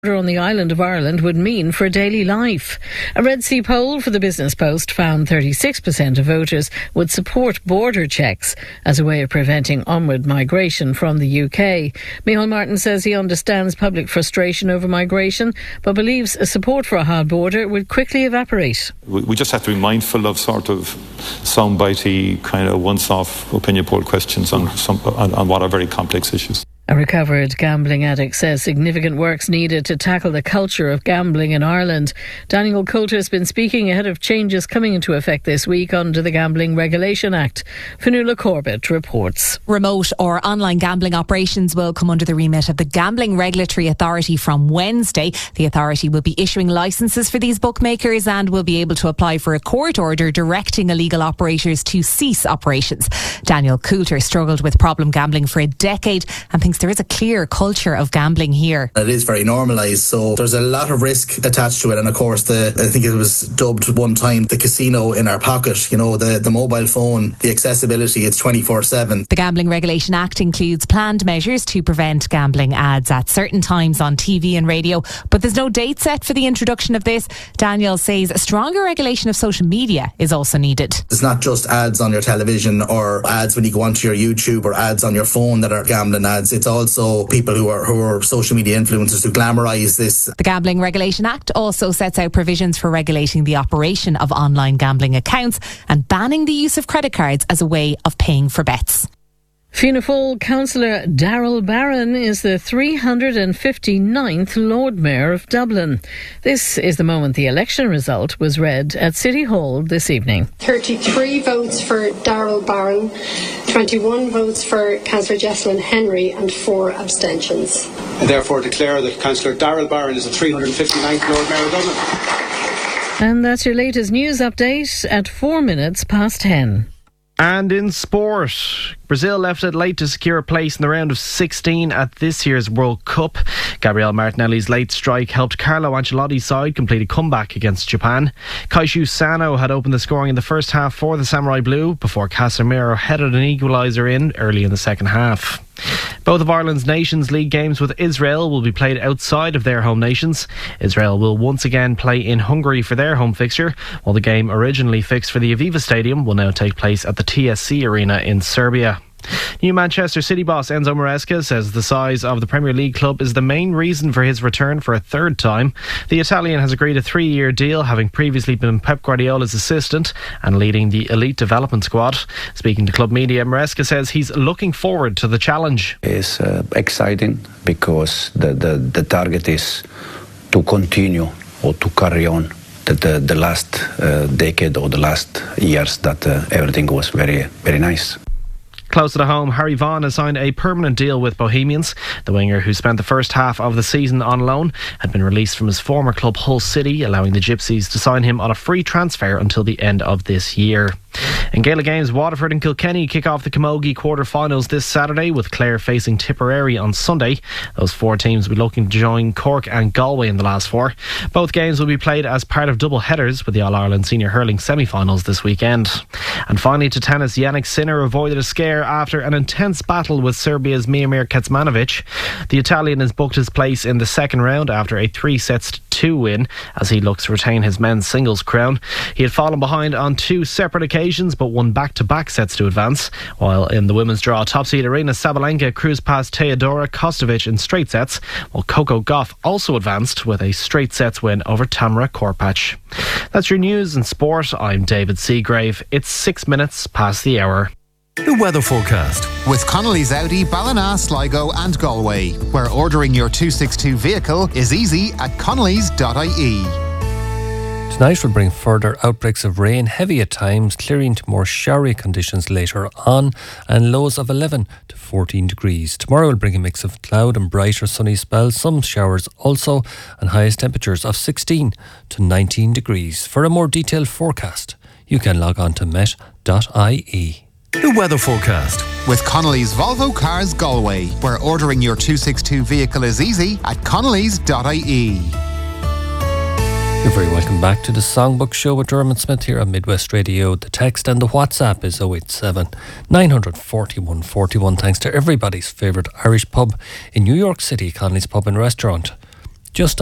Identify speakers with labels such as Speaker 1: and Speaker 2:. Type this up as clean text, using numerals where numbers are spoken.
Speaker 1: on the island of Ireland would mean for daily life. A Red C poll for the Business Post found 36% of voters would support border checks as a way of preventing onward migration from the UK. Micheál Martin says he understands public frustration over migration, but believes support for a hard border would quickly evaporate.
Speaker 2: We just have to be mindful of sort of soundbitey, kind of once-off opinion poll questions on what are very complex issues.
Speaker 1: A recovered gambling addict says significant work's needed to tackle the culture of gambling in Ireland. Daniel Coulter has been speaking ahead of changes coming into effect this week under the Gambling Regulation Act. Fionnuala Corbett reports.
Speaker 3: Remote or online gambling operations will come under the remit of the Gambling Regulatory Authority from Wednesday. The authority will be issuing licences for these bookmakers and will be able to apply for a court order directing illegal operators to cease operations. Daniel Coulter struggled with problem gambling for a decade and thinks there is a clear culture of gambling here.
Speaker 4: It is very normalised, so there's a lot of risk attached to it. And of course, I think it was dubbed one time the casino in our pocket. You know, the mobile phone, the accessibility, it's 24/7.
Speaker 3: The Gambling Regulation Act includes planned measures to prevent gambling ads at certain times on TV and radio, but there's no date set for the introduction of this. Daniel says a stronger regulation of social media is also needed.
Speaker 4: It's not just ads on your television or ads when you go onto your YouTube or ads on your phone that are gambling ads. It's also people who are social media influencers who glamorise this.
Speaker 3: The Gambling Regulation Act also sets out provisions for regulating the operation of online gambling accounts and banning the use of credit cards as a way of paying for bets.
Speaker 1: Fianna Fáil councillor Darrell Barron is the 359th Lord Mayor of Dublin. This is the moment the election result was read at City Hall this evening.
Speaker 5: 33 votes for Darrell Barron, 21 votes for Councillor Jessalyn Henry and 4 abstentions.
Speaker 6: I therefore declare that Councillor Darrell Barron is the 359th Lord Mayor of Dublin.
Speaker 1: And that's your latest news update at 4 minutes past 10.
Speaker 7: And in sport, Brazil left it late to secure a place in the round of 16 at this year's World Cup. Gabriel Martinelli's late strike helped Carlo Ancelotti's side complete a comeback against Japan. Kaishu Sano had opened the scoring in the first half for the Samurai Blue before Casemiro headed an equaliser in early in the second half. Both of Ireland's Nations League games with Israel will be played outside of their home nations. Israel will once again play in Hungary for their home fixture, while the game originally fixed for the Aviva Stadium will now take place at the TSC Arena in Serbia. New Manchester City boss Enzo Maresca says the size of the Premier League club is the main reason for his return for a third time. The Italian has agreed a 3-year deal, having previously been Pep Guardiola's assistant and leading the elite development squad. Speaking to club media, Maresca says he's looking forward to the challenge.
Speaker 8: It's exciting because the target is to continue or to carry on the last decade or the last years that everything was very, very nice.
Speaker 7: Closer to home, Harry Vaughan has signed a permanent deal with Bohemians. The winger, who spent the first half of the season on loan, had been released from his former club Hull City, allowing the Gypsies to sign him on a free transfer until the end of this year. In Gaelic games, Waterford and Kilkenny kick off the Camogie quarter-finals this Saturday, with Clare facing Tipperary on Sunday. Those 4 teams will be looking to join Cork and Galway in the last 4. Both games will be played as part of double headers, with the All-Ireland Senior Hurling semi-finals this weekend. And finally to tennis, Jannik Sinner avoided a scare after an intense battle with Serbia's Miomir Kecmanovic. The Italian has booked his place in the second round after a 3-2 win, as he looks to retain his men's singles crown. He had fallen behind on 2 separate occasions, but won back-to-back sets to advance. While in the women's draw, top-seed Aryna Sabalenka cruised past Teodora Kostovic in straight sets, while Coco Gauff also advanced with a straight sets win over Tamara Korpach. That's your news and sport. I'm David Seagrave. It's 6 minutes past the hour.
Speaker 9: The weather forecast with Connolly's Audi, Ballina, Sligo and Galway, where ordering your 262 vehicle is easy at connolly's.ie.
Speaker 10: Tonight will bring further outbreaks of rain, heavy at times, clearing to more showery conditions later on, and lows of 11 to 14 degrees. Tomorrow will bring a mix of cloud and brighter sunny spells, some showers also, and highest temperatures of 16 to 19 degrees. For a more detailed forecast, you can log on to met.ie.
Speaker 9: The weather forecast with Connolly's Volvo Cars Galway, where ordering your 262 vehicle is easy at connolly's.ie.
Speaker 10: You're very welcome back to the Songbook Show with Dermot Smith here on Midwest Radio. The text and the WhatsApp is 087 941 41. Thanks to everybody's favourite Irish pub in New York City, Connolly's Pub and Restaurant. just